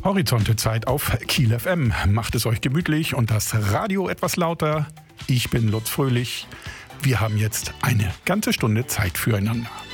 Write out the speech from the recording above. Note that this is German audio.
Horizontezeit auf Kiel FM. Macht es euch gemütlich und das Radio etwas lauter. Ich bin Lutz Fröhlich. Wir haben jetzt eine ganze Stunde Zeit füreinander.